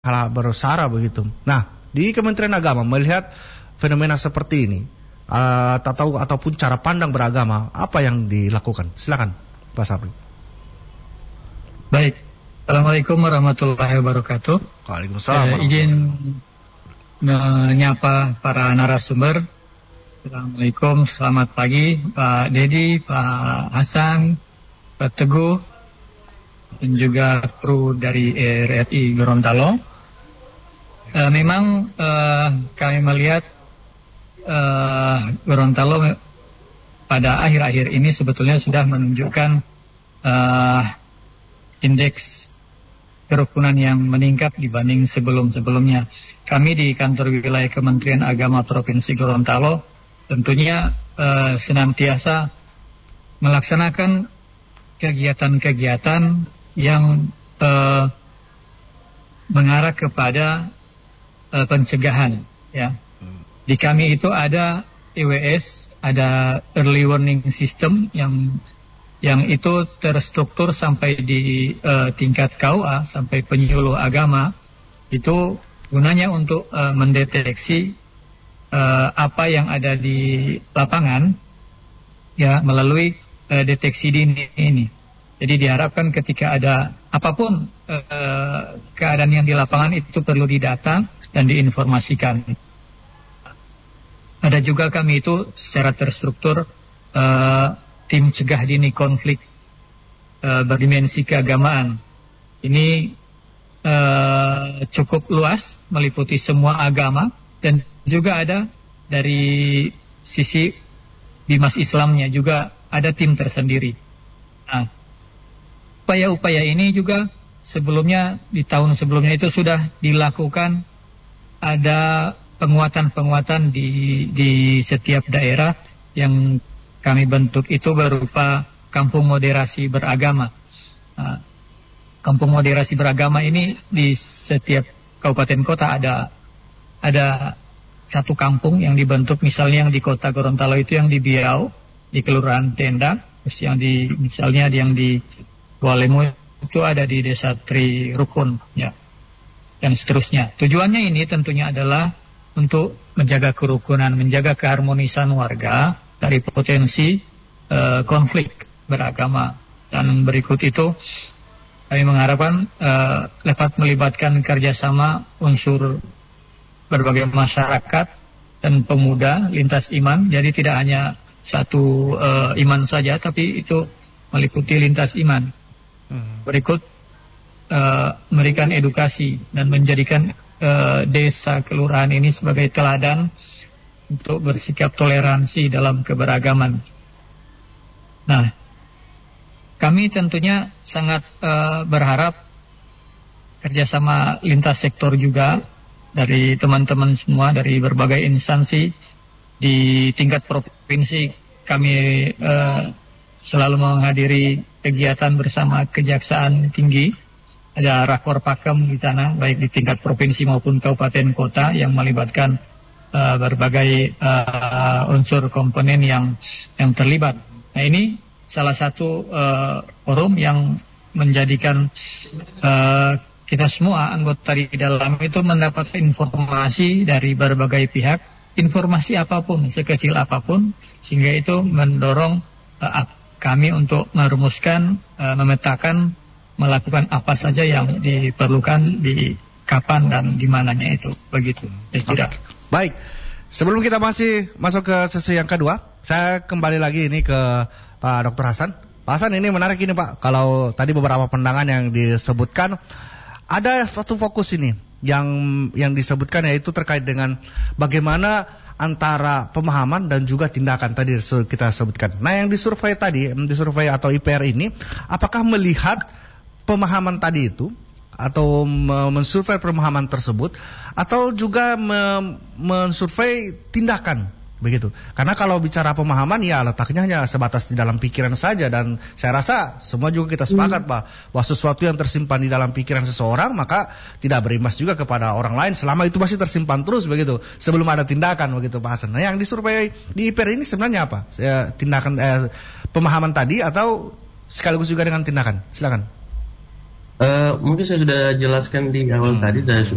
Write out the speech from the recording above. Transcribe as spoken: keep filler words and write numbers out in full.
hal bersara begitu. Nah, di Kementerian Agama melihat fenomena seperti ini, uh, atau ataupun cara pandang beragama, apa yang dilakukan? Silakan, Pak Sabri. Baik, Assalamualaikum warahmatullahi wabarakatuh. Waalaikumsalam. Eh, izin menyapa para narasumber. Assalamualaikum, selamat pagi Pak Dedi, Pak Hasan, Pak Teguh, dan juga kru dari R R I Gorontalo. Uh, memang uh, kami melihat uh, Gorontalo pada akhir-akhir ini sebetulnya sudah menunjukkan uh, indeks kerukunan yang meningkat dibanding sebelum-sebelumnya. Kami di kantor wilayah Kementerian Agama Provinsi Gorontalo tentunya uh, senantiasa melaksanakan kegiatan-kegiatan yang uh, mengarah kepada Uh, pencegahan, ya. Di kami itu ada E W S, ada Early Warning System yang yang itu terstruktur sampai di uh, tingkat K U A, sampai penyuluh agama. Itu gunanya untuk uh, mendeteksi uh, apa yang ada di lapangan, ya, melalui uh, deteksi dini ini. Jadi diharapkan ketika ada apapun uh, keadaan yang di lapangan itu perlu didata dan diinformasikan. Ada juga kami itu secara terstruktur uh, tim cegah dini konflik uh, berdimensi keagamaan. Ini uh, cukup luas, meliputi semua agama, dan juga ada dari sisi bimas Islamnya juga ada tim tersendiri. Nah, upaya-upaya ini juga sebelumnya, di tahun sebelumnya itu sudah dilakukan. Ada penguatan-penguatan di di setiap daerah yang kami bentuk itu berupa kampung moderasi beragama. Nah, kampung moderasi beragama ini di setiap kabupaten kota ada ada satu kampung yang dibentuk, misalnya yang di kota Gorontalo itu yang di Biau, di Kelurahan Tenda, terus yang di misalnya yang di Walemo itu ada di Desa Tri Rukun, ya, dan seterusnya. Tujuannya ini tentunya adalah untuk menjaga kerukunan, menjaga keharmonisan warga dari potensi uh, konflik beragama. Dan berikut itu kami mengharapkan uh, dapat melibatkan kerjasama unsur berbagai masyarakat dan pemuda lintas iman. Jadi tidak hanya satu uh, iman saja, tapi itu meliputi lintas iman. Berikut uh, memberikan edukasi dan menjadikan uh, desa kelurahan ini sebagai teladan untuk bersikap toleransi dalam keberagaman. Nah, kami tentunya sangat uh, berharap kerjasama lintas sektor juga dari teman-teman semua dari berbagai instansi di tingkat provinsi. Kami uh, selalu menghadiri kegiatan bersama Kejaksaan Tinggi. Ada rakor pakem di sana, baik di tingkat provinsi maupun kabupaten kota, yang melibatkan uh, berbagai uh, unsur komponen yang yang terlibat. Nah, ini salah satu uh, forum yang menjadikan uh, kita semua anggota di dalam itu mendapat informasi dari berbagai pihak, informasi apapun, sekecil apapun, sehingga itu mendorong uh, kami untuk merumuskan, uh, memetakan, melakukan apa saja yang diperlukan di kapan dan di mananya itu. Begitu. Ya, tidak. Baik. Sebelum kita masih masuk ke sesi yang kedua, saya kembali lagi ini ke Pak Doktor Hasan. Pak Hasan, ini menarik ini Pak. Kalau tadi beberapa pandangan yang disebutkan, ada satu fokus ini yang yang disebutkan, yaitu terkait dengan bagaimana antara pemahaman dan juga tindakan tadi kita sebutkan. Nah, yang disurvei tadi, disurvei atau I P R ini, apakah melihat pemahaman tadi itu atau mensurvei pemahaman tersebut, atau juga mensurvei tindakan begitu? Karena kalau bicara pemahaman, ya letaknya hanya sebatas di dalam pikiran saja, dan saya rasa semua juga kita sepakat bahwa, bahwa sesuatu yang tersimpan di dalam pikiran seseorang maka tidak berimbas juga kepada orang lain selama itu masih tersimpan terus begitu, sebelum ada tindakan begitu Pak Hasan. Nah, yang disurvei di I P R ini sebenarnya apa? Ya, tindakan eh, pemahaman tadi atau sekaligus juga dengan tindakan? Silakan. Uh, mungkin saya sudah jelaskan di awal hmm. tadi, dan